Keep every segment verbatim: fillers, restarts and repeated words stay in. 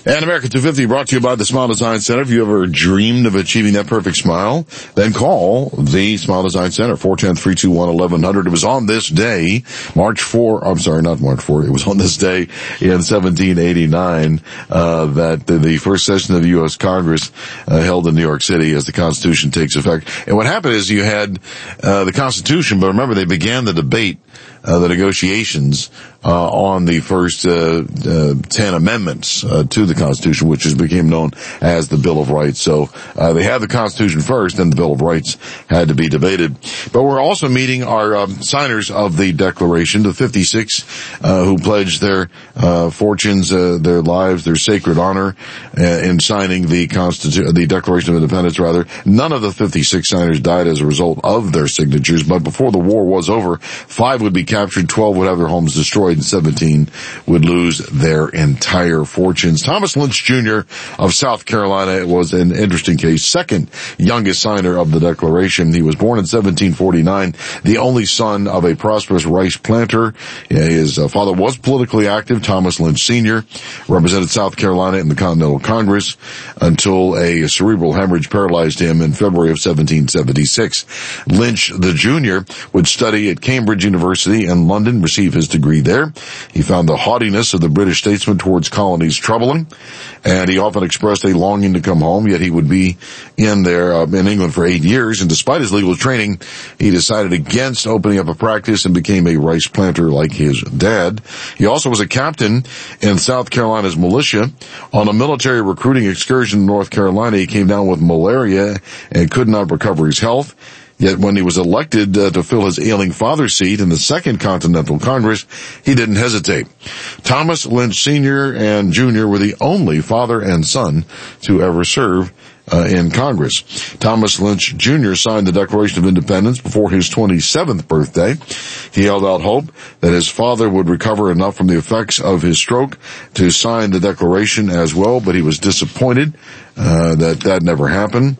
And America two fifty brought to you by the Smile Design Center. If you ever dreamed of achieving that perfect smile, then call the Smile Design Center, four one zero, three two one, eleven hundred. It was on this day, March fourth, I'm sorry, not March fourth, it was on this day in seventeen eighty-nine, uh, that the, the first session of the U S Congress, uh, held in New York City as the Constitution takes effect. And what happened is you had, uh, the Constitution, but remember they began the debate, uh, the negotiations, uh, on the first, uh, uh, ten amendments, uh, to the Constitution, which has became known as the Bill of Rights. So, uh, they had the Constitution first, then the Bill of Rights had to be debated. But we're also meeting our, um, signers of the Declaration, the fifty-six, uh, who pledged their, uh, fortunes, uh, their lives, their sacred honor, uh, in signing the Constitution, the Declaration of Independence, rather. None of the fifty-six signers died as a result of their signatures, but before the war was over, five would be captured, twelve would have their homes destroyed, and seventeen would lose their entire fortunes. Thomas Lynch Junior of South Carolina was an interesting case, second youngest signer of the Declaration. He was born in seventeen forty-nine, the only son of a prosperous rice planter. His uh, father was politically active. Thomas Lynch Senior represented South Carolina in the Continental Congress until a cerebral hemorrhage paralyzed him in February of seventeen seventy-six. Lynch the Junior would study at Cambridge University in London, receive his degree there. He found the haughtiness of the British statesmen towards colonies troubling, and he often expressed a longing to come home, yet he would be in there, uh, in England for eight years, and despite his legal training, he decided against opening up a practice and became a rice planter like his dad. He also was a captain in South Carolina's militia. On a military recruiting excursion in North Carolina, he came down with malaria and could not recover his health. Yet when he was elected uh, to fill his ailing father's seat in the Second Continental Congress, he didn't hesitate. Thomas Lynch Senior and Junior were the only father and son to ever serve uh, in Congress. Thomas Lynch Junior signed the Declaration of Independence before his twenty-seventh birthday. He held out hope that his father would recover enough from the effects of his stroke to sign the Declaration as well, but he was disappointed uh, that that never happened.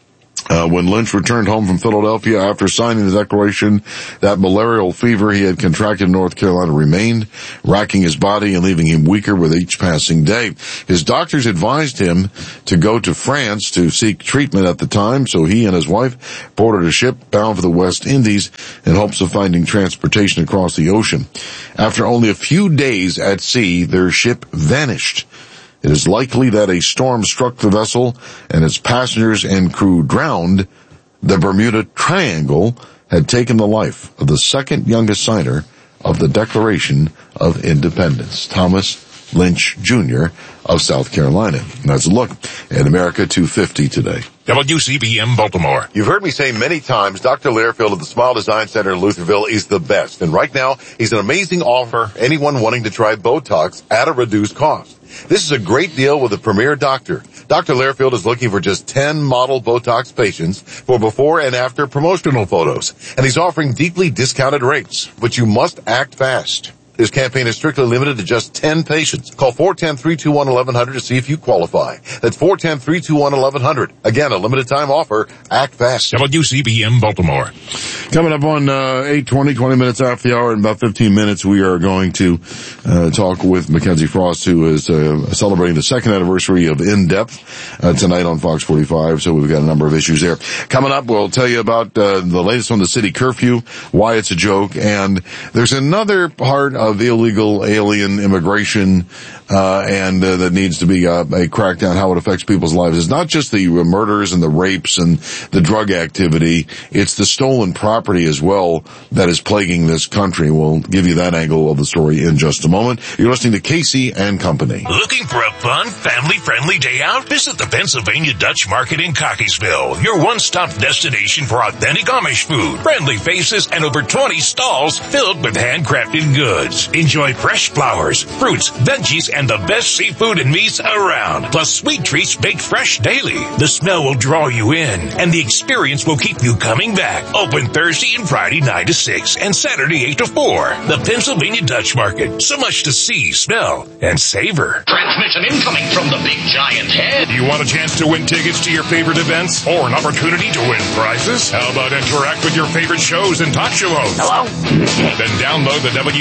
Uh, when Lynch returned home from Philadelphia after signing the Declaration, that malarial fever he had contracted in North Carolina remained, racking his body and leaving him weaker with each passing day. His doctors advised him to go to France to seek treatment at the time, so he and his wife boarded a ship bound for the West Indies in hopes of finding transportation across the ocean. After only a few days at sea, their ship vanished. It is likely that a storm struck the vessel and its passengers and crew drowned. The Bermuda Triangle had taken the life of the second youngest signer of the Declaration of Independence, Thomas Lynch Junior of South Carolina. And that's a look at America two fifty today. W C B M Baltimore. You've heard me say many times, Doctor Learfield of the Smile Design Center in Lutherville is the best. And right now, he's an amazing offer for anyone wanting to try Botox at a reduced cost. This is a great deal with a premier doctor. Doctor Learfield is looking for just ten model Botox patients for before and after promotional photos. And he's offering deeply discounted rates, but you must act fast. This campaign is strictly limited to just ten patients. Call four one zero, three two one, eleven hundred to see if you qualify. That's four one zero, three two one, eleven hundred. Again, a limited time offer. Act fast. W C B M Baltimore. Coming up on uh, eight twenty, twenty minutes after the hour, in about fifteen minutes, we are going to uh, talk with Mackenzie Frost, who is uh, celebrating the second anniversary of In Depth uh, tonight on Fox forty-five. So we've got a number of issues there. Coming up, we'll tell you about uh, the latest on the city curfew, why it's a joke, and there's another part of of illegal alien immigration, uh, and uh, that needs to be uh, a crackdown, how it affects people's lives. It's not just the uh, murders and the rapes and the drug activity. It's the stolen property as well that is plaguing this country. We'll give you that angle of the story in just a moment. You're listening to Casey and Company. Looking for a fun, family-friendly day out? Visit the Pennsylvania Dutch Market in Cockeysville, your one-stop destination for authentic Amish food, friendly faces, and over twenty stalls filled with handcrafted goods. Enjoy fresh flowers, fruits, veggies, and the best seafood and meats around, plus sweet treats baked fresh daily. The smell will draw you in, and the experience will keep you coming back. Open Thursday and Friday nine to six, and Saturday eight to four. The Pennsylvania Dutch Market. So much to see, smell, and savor. Transmission incoming from the big giant head. You want a chance to win tickets to your favorite events or an opportunity to win prizes? How about interact with your favorite shows and talk show hosts? Hello? Then download the W C B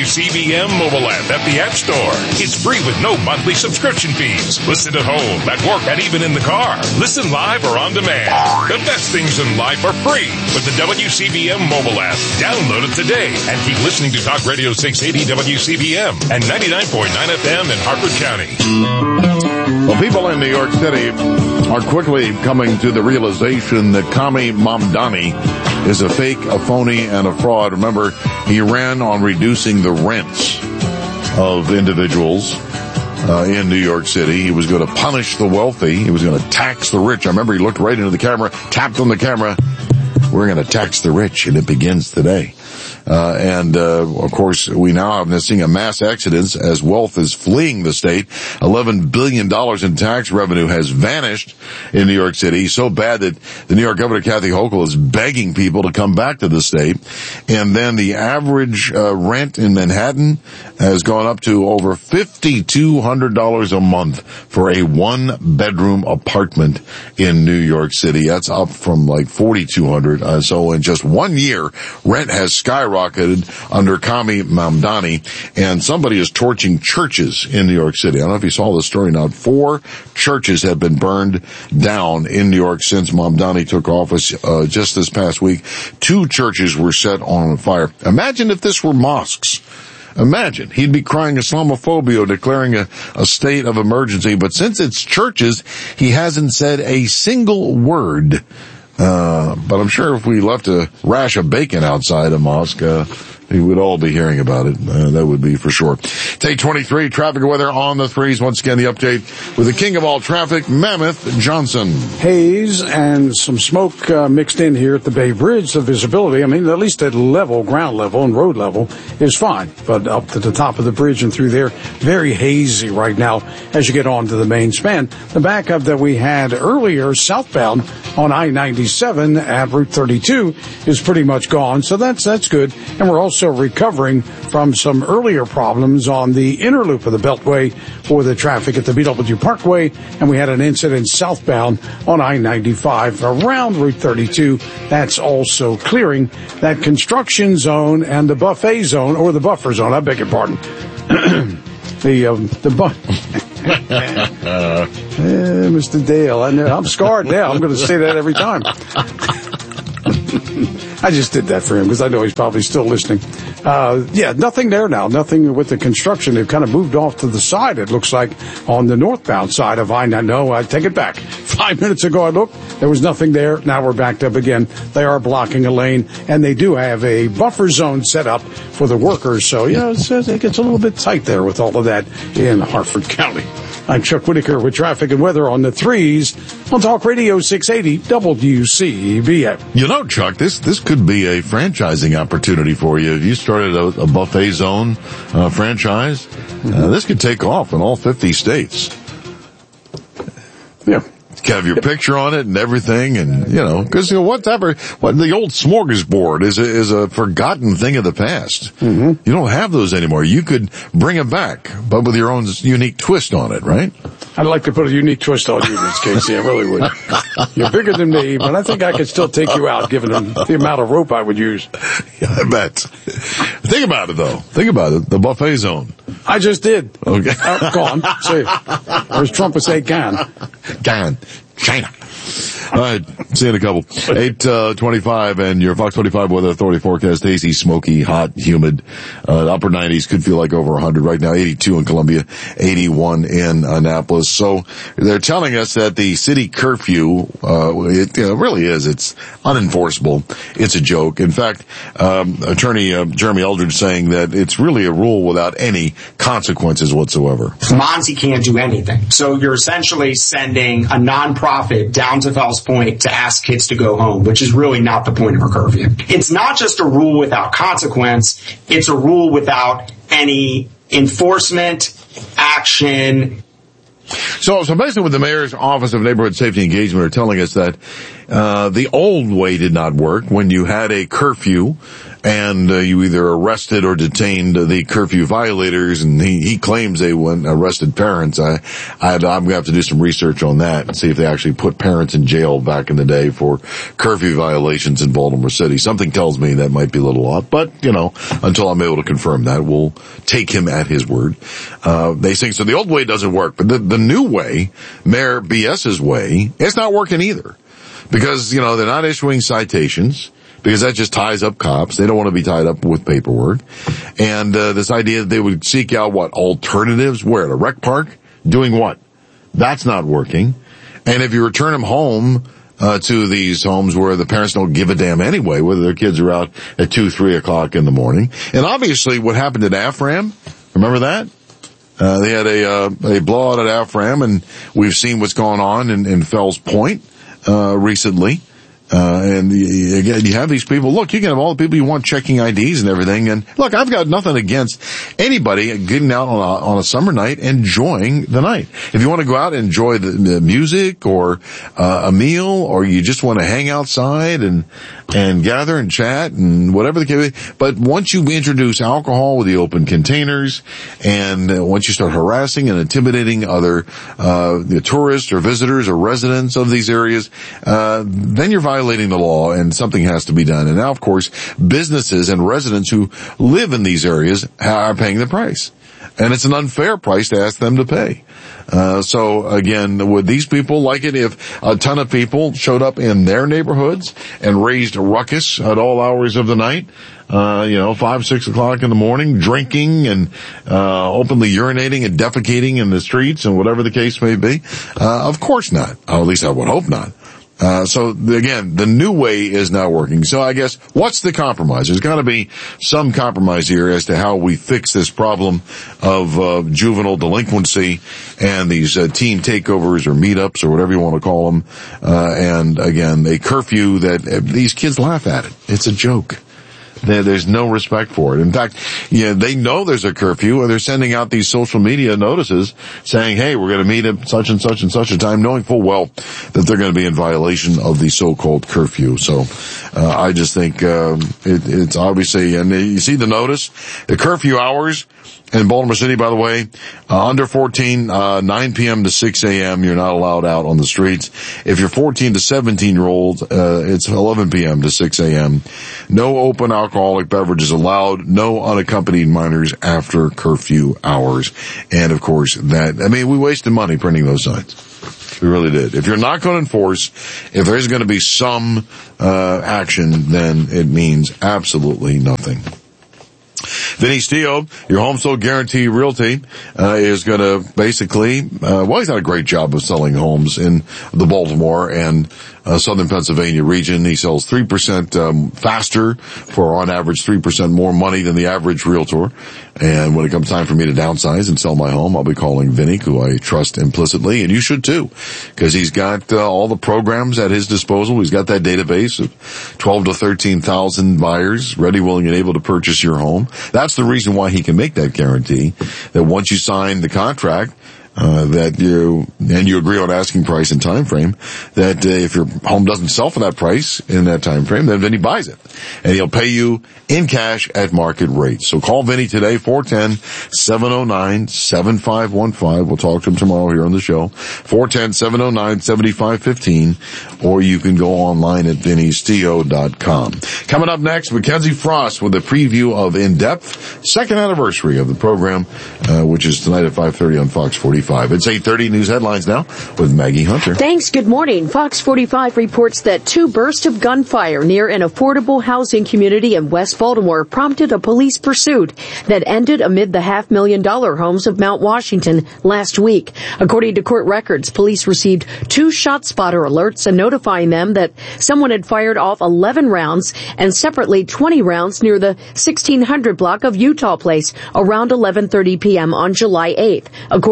B M mobile app at the App Store. It's free with no monthly subscription fees. Listen at home, at work, and even in the car. Listen live or on demand. The best things in life are free with the W C B M mobile app. Download it today and keep listening to Talk Radio six eighty W C B M and ninety-nine point nine F M in Hartford County. Well, people in New York City are quickly coming to the realization that Kami Mamdani is a fake, a phony, and a fraud. Remember, he ran on reducing the rents of individuals uh, in New York City. He was going to punish the wealthy. He was going to tax the rich. I remember he looked right into the camera, tapped on the camera. We're going to tax the rich, and it begins today. Uh, and, uh, of course, we now have seeing a mass exodus as wealth is fleeing the state. eleven billion dollars in tax revenue has vanished in New York City, so bad that the New York Governor, Kathy Hochul, is begging people to come back to the state. And then the average uh, rent in Manhattan has gone up to over five thousand two hundred dollars a month for a one-bedroom apartment in New York City. That's up from like four thousand two hundred dollars. Uh, so in just one year, rent has skyrocketed under Kami Mamdani, and somebody is torching churches in New York City. I don't know if you saw the story now. Four churches have been burned down in New York since Mamdani took office uh, just this past week. Two churches were set on fire. Imagine if this were mosques. Imagine. He'd be crying Islamophobia, declaring a, a state of emergency. But since it's churches, he hasn't said a single word. Uh, but I'm sure if we left a rash of bacon outside a mosque, uh, we would all be hearing about it. Uh, that would be for sure. Take twenty-three, traffic and weather on the threes. Once again, the update with the king of all traffic, Mammoth Johnson. Haze and some smoke uh, mixed in here at the Bay Bridge. The visibility, I mean, at least at level, ground level and road level is fine. But up to the top of the bridge and through there, very hazy right now as you get on to the main span. The backup that we had earlier, southbound on I ninety-seven at Route thirty-two, is pretty much gone. So that's, that's good. And we're also recovering from some earlier problems on the inner loop of the Beltway for the traffic at the B W Parkway, and we had an incident southbound on I ninety-five around Route thirty-two. That's also clearing that construction zone and the buffet zone, or the buffer zone, I beg your pardon. the, um, the bu- eh, Mister Dale, I know, I'm scarred now. I'm going to say that every time. I just did that for him because I know he's probably still listening. Uh, yeah, nothing there now. Nothing with the construction. They've kind of moved off to the side, it looks like, on the northbound side of I ninety. No, I take it back. Five minutes ago I looked, there was nothing there. Now we're backed up again. They are blocking a lane, and they do have a buffer zone set up for the workers. So, you know, it's, it gets a little bit tight there with all of that in Hartford County. I'm Chuck Whitaker with traffic and weather on the threes on Talk Radio six eighty W C B M. You know, Chuck, this this could be a franchising opportunity for you. If you started a, a buffet zone uh, franchise, mm-hmm. uh, this could take off in all fifty states. Yeah. Have your picture on it and everything, and you know, because you know, whatever, what the old smorgasbord is a, is a forgotten thing of the past. Mm-hmm. You don't have those anymore. You could bring it back, but with your own unique twist on it, right? I'd like to put a unique twist on you, Miz Casey. I really would. You're bigger than me, but I think I could still take you out, given the amount of rope I would use. Yeah, I bet. Think about it, though. Think about it. The buffet zone. I just did. Okay. Uh, go on. Say it. Or as Trump would say, can. Can. China. All right. See you in a couple. eight twenty-five and your Fox twenty-five Weather Authority forecast. Hazy, smoky, hot, humid. Uh, upper nineties could feel like over one hundred right now. eighty-two in Columbia, eighty-one in Annapolis. So they're telling us that the city curfew, uh, it you know, really is. It's unenforceable. It's a joke. In fact, um, Attorney uh, Jeremy Eldridge saying that it's really a rule without any consequences whatsoever. Monty can't do anything. So you're essentially sending a nonprofit down to Fells Point to ask kids to go home, which is really not the point of a curfew. It's not just a rule without consequence. It's a rule without any enforcement, action. So, so basically with the Mayor's Office of Neighborhood Safety Engagement are telling us that uh the old way did not work when you had a curfew and uh, you either arrested or detained the curfew violators, and he, he claims they went arrested parents. I, I I'm going to have to do some research on that and see if they actually put parents in jail back in the day for curfew violations in Baltimore City. Something tells me that might be a little odd, but, you know, until I'm able to confirm that, we'll take him at his word. Uh, they say, so the old way doesn't work, but the, the new way, Mayor BS's way, it's not working either. Because, you know, they're not issuing citations, because that just ties up cops. They don't want to be tied up with paperwork. And uh, this idea that they would seek out, what, alternatives? Where? At a rec park? Doing what? That's not working. And if you return them home uh, to these homes where the parents don't give a damn anyway, whether their kids are out at two, three o'clock in the morning. And obviously what happened at AFRAM, remember that? Uh, they had a, uh, a blowout at AFRAM, and we've seen what's going on in, in Fells Point. Uh, recently, uh, and the, again, you have these people, look, you can have all the people you want checking I Ds and everything, and look, I've got nothing against anybody getting out on a, on a summer night, enjoying the night. If you want to go out and enjoy the, the music, or, uh, a meal, or you just want to hang outside and, and gather and chat and whatever the case, but once you introduce alcohol with the open containers, and uh, once you start harassing and intimidating other, uh, the tourists or visitors or residents of these areas, uh, then you're violating the law, and something has to be done. And now, of course, businesses and residents who live in these areas are paying the price. And it's an unfair price to ask them to pay. Uh, so again, would these people like it if a ton of people showed up in their neighborhoods and raised a ruckus at all hours of the night? Uh, you know, five, six o'clock in the morning, drinking and, uh, openly urinating and defecating in the streets and whatever the case may be? Uh, of course not. Or at least I would hope not. Uh, so again, the new way is not working. So I guess, what's the compromise? There's gotta be some compromise here as to how we fix this problem of, uh, juvenile delinquency and these, uh, teen takeovers or meetups or whatever you want to call them. Uh, and again, a curfew that uh, these kids laugh at it. It's a joke. There's no respect for it. In fact, yeah, they know there's a curfew, and they're sending out these social media notices saying, hey, we're going to meet at such and such and such a time, knowing full well that they're going to be in violation of the so-called curfew. So uh, I just think um, it, it's obviously, and you see the notice, the curfew hours in Baltimore City, by the way, uh, under fourteen, uh, nine p.m. to six a.m., you're not allowed out on the streets. If you're fourteen to seventeen year olds, uh, it's eleven p.m. to six a.m. No open alcoholic beverages allowed. No unaccompanied minors after curfew hours. And of course that, I mean, we wasted money printing those signs. We really did. If you're not going to enforce, if there's going to be some, uh, action, then it means absolutely nothing. Vinny Stio, your home sold guarantee realty, uh, is going to basically, uh, well, he's done a great job of selling homes in the Baltimore and uh, southern Pennsylvania region. He sells three percent um, faster for on average three percent more money than the average realtor. And when it comes time for me to downsize and sell my home, I'll be calling Vinny, who I trust implicitly, and you should too, because he's got uh, all the programs at his disposal. He's got that database of twelve to thirteen thousand buyers ready, willing, and able to purchase your home. That's the reason why he can make that guarantee, that once you sign the contract, Uh, that you, and you agree on asking price and time frame, that uh, if your home doesn't sell for that price in that time frame, then Vinny buys it. And he'll pay you in cash at market rates. So call Vinny today, four one zero, seven oh nine, seven five one five. We'll talk to him tomorrow here on the show. four one zero, seven oh nine, seven five one five. Or you can go online at vinny stio dot com. Coming up next, Mackenzie Frost with a preview of In Depth, second anniversary of the program, uh, which is tonight at five thirty on Fox forty-five. It's eight thirty news headlines now with Maggie Hunter. Thanks. Good morning. Fox forty-five reports that two bursts of gunfire near an affordable housing community in West Baltimore prompted a police pursuit that ended amid the half million dollar homes of Mount Washington last week. According to court records, police received two shot spotter alerts and notifying them that someone had fired off eleven rounds and separately twenty rounds near the sixteen hundred block of Utah Place around eleven thirty p.m. on July eighth. According to the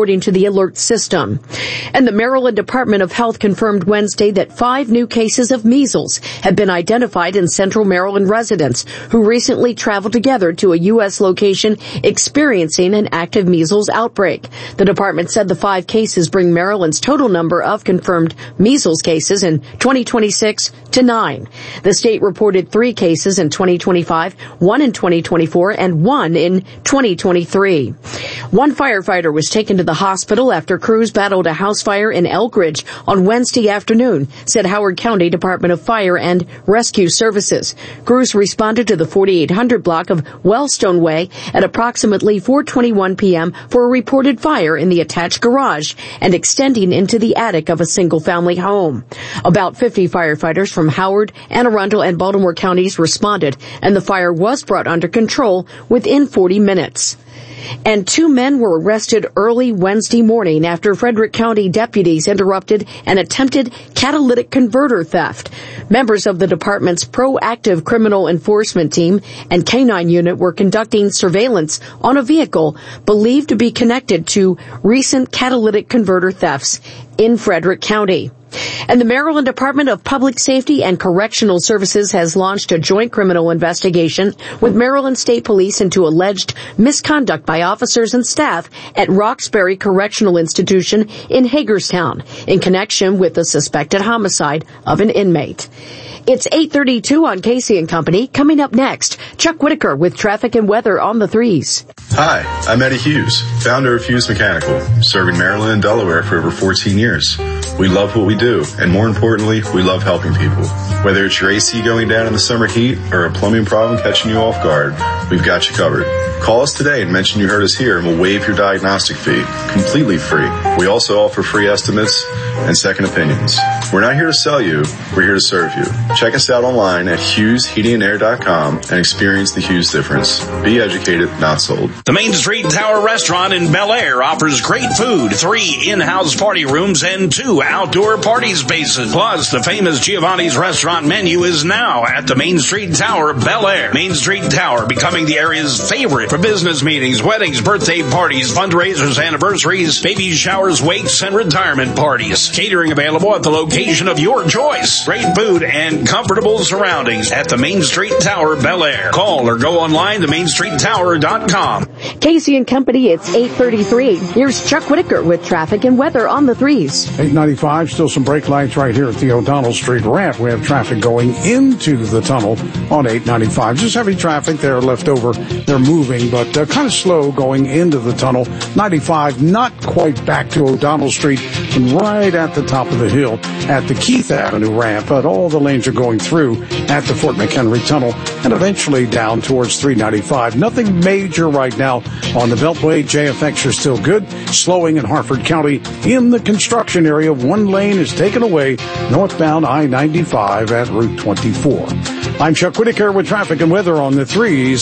the alert system. And the Maryland Department of Health confirmed Wednesday that five new cases of measles have been identified in Central Maryland residents who recently traveled together to a U S location experiencing an active measles outbreak. The department said the five cases bring Maryland's total number of confirmed measles cases in twenty twenty-six to nine. The state reported three cases in twenty twenty-five, one in twenty twenty-four, and one in twenty twenty-three. One firefighter was taken to the hospital after crews battled a house fire in Elk Ridge on Wednesday afternoon, said Howard County Department of Fire and Rescue Services. Crews responded to the forty-eight hundred block of Wellstone Way at approximately four twenty-one p.m. for a reported fire in the attached garage and extending into the attic of a single-family home. About fifty firefighters from Howard, Anne Arundel, and Baltimore counties responded, and the fire was brought under control within forty minutes. And two men were arrested early Wednesday morning after Frederick County deputies interrupted an attempted catalytic converter theft. Members of the department's proactive criminal enforcement team and canine unit were conducting surveillance on a vehicle believed to be connected to recent catalytic converter thefts in Frederick County. And the Maryland Department of Public Safety and Correctional Services has launched a joint criminal investigation with Maryland State Police into alleged misconduct by officers and staff at Roxbury Correctional Institution in Hagerstown in connection with the suspected homicide of an inmate. It's eight thirty-two on Casey and Company. Coming up next, Chuck Whitaker with traffic and weather on the threes. Hi, I'm Eddie Hughes, founder of Hughes Mechanical, serving Maryland and Delaware for over fourteen years. We love what we do, and more importantly, we love helping people. Whether it's your A C going down in the summer heat or a plumbing problem catching you off guard, we've got you covered. Call us today and mention you heard us here, and we'll waive your diagnostic fee, completely free. We also offer free estimates and second opinions. We're not here to sell you, we're here to serve you. Check us out online at hughes heating and air dot com and experience the Hughes difference. Be educated, not sold. The Main Street Tower Restaurant in Bel Air offers great food, three in-house party rooms, and two outdoor party spaces. Plus, the famous Giovanni's restaurant menu is now at the Main Street Tower, Bel Air. Main Street Tower becoming the area's favorite for business meetings, weddings, birthday parties, fundraisers, anniversaries, baby showers, wakes, and retirement parties. Catering available at the location of your choice. Great food and comfortable surroundings at the Main Street Tower, Bel Air. Call or go online to main street tower dot com. Casey and Company, it's eight thirty-three. Here's Chuck Whitaker with traffic and weather on the threes. eight ninety-five, still some brake lights right here at the O'Donnell Street ramp. We have traffic going into the tunnel on eight ninety-five. Just heavy traffic there left over. They're moving, but uh, kind of slow going into the tunnel. ninety-five, not quite back to O'Donnell Street, and right at the top of the hill at the Keith Avenue ramp. But all the lanes are going through at the Fort McHenry Tunnel and eventually down towards three ninety-five. Nothing major right now on the Beltway. J F X are still good. Slowing in Harford County in the construction area. One lane is taken away northbound I ninety-five at Route twenty-four. I'm Chuck Whitaker with traffic and weather on the threes.